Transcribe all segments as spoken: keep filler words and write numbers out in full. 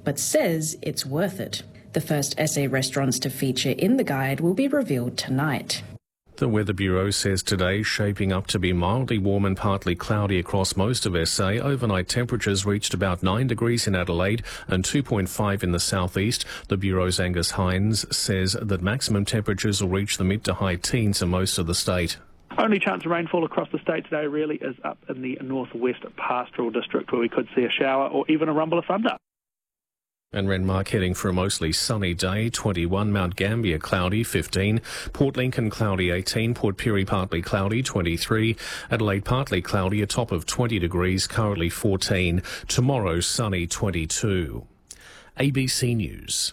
but says it's worth it. The first S A restaurants to feature in the guide will be revealed tonight. The Weather Bureau says today shaping up to be mildly warm and partly cloudy across most of S A. Overnight temperatures reached about nine degrees in Adelaide and two point five in the southeast. The Bureau's Angus Hines says that maximum temperatures will reach the mid to high teens in most of the state. Only chance of rainfall across the state today really is up in the northwest pastoral district, where we could see a shower or even a rumble of thunder. And Renmark heading for a mostly sunny day, twenty-one, Mount Gambier cloudy, fifteen, Port Lincoln cloudy, eighteen, Port Pirie partly cloudy, twenty-three, Adelaide partly cloudy, a top of twenty degrees, currently fourteen, tomorrow sunny, twenty-two. A B C News.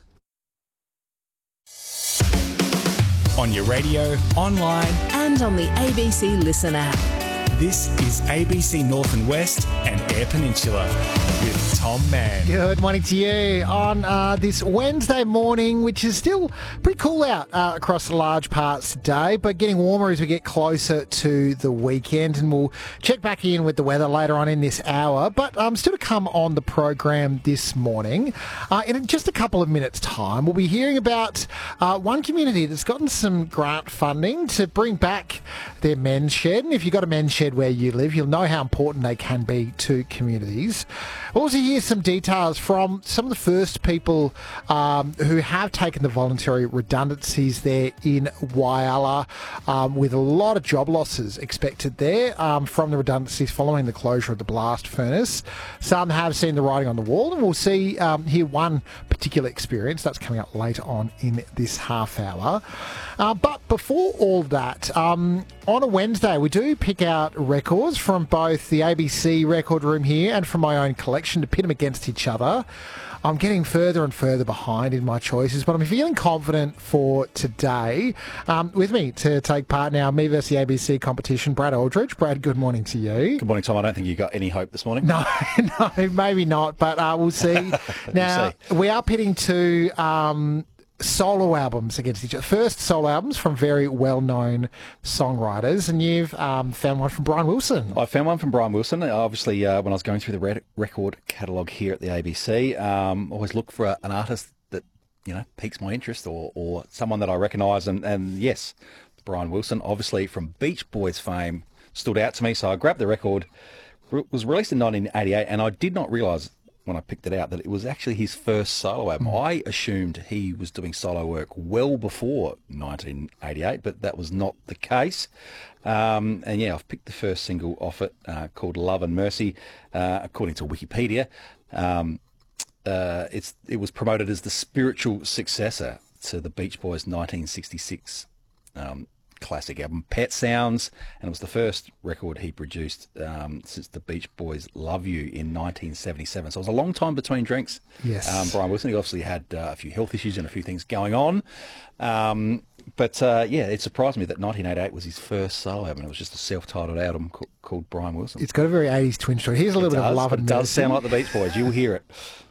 On your radio, online and on the A B C Listen app. This is A B C North and West and Eyre Peninsula with Tom Mann. Good morning to you on uh, this Wednesday morning, which is still pretty cool out uh, across large parts today, but getting warmer as we get closer to the weekend. And we'll check back in with the weather later on in this hour. But um, still to come on the program this morning, uh, in just a couple of minutes' time, we'll be hearing about uh, one community that's gotten some grant funding to bring back their men's shed. And if you've got a men's shed where you live, you'll know how important they can be to communities. We'll also hear some details from some of the first people um, who have taken the voluntary redundancies there in Whyalla, um, with a lot of job losses expected there um, from the redundancies following the closure of the blast furnace. Some have seen the writing on the wall, and we'll see um, here one particular experience that's coming up later on in this half hour. Uh, but before all that, um, on a Wednesday, we do pick out records from both the A B C record room here and from my own collection to pit them against each other. I'm getting further and further behind in my choices, but I'm feeling confident for today. Um, with me to take part now, Me versus the A B C competition, Brad Aldridge. Brad, good morning to you. Good morning, Tom. I don't think you got any hope this morning. No, no, maybe not, but uh, we'll see. Now, we'll see. We are pitting to Um, solo albums against each other. First solo albums from very well-known songwriters, and you've um, found one from Brian Wilson. I found one from Brian Wilson. Obviously, uh, when I was going through the red- record catalogue here at the A B C, um, always look for a, an artist that, you know, piques my interest, or, or someone that I recognise, and, and yes, Brian Wilson, obviously from Beach Boys fame, stood out to me, so I grabbed the record. It was released in nineteen eighty-eight, and I did not realise when I picked it out that it was actually his first solo album. Mm. I assumed he was doing solo work well before nineteen eighty-eight, but that was not the case. Um, and yeah, I've picked the first single off it, uh, called Love and Mercy, uh, according to Wikipedia. Um, uh, it's it was promoted as the spiritual successor to the Beach Boys' nineteen sixty-six um, classic album Pet Sounds, and it was the first record he produced um, since the Beach Boys' Love You in nineteen seventy-seven. So it was a long time between drinks. Yes. Um, Brian Wilson, he obviously had uh, a few health issues and a few things going on. Um, but uh, yeah, it surprised me that nineteen eighty-eight was his first solo album. It was just a self-titled album called, called Brian Wilson. It's got a very eighties twinge to it. Here's a little it bit does, of Love and It does Mercy. sound like the Beach Boys. You'll hear it.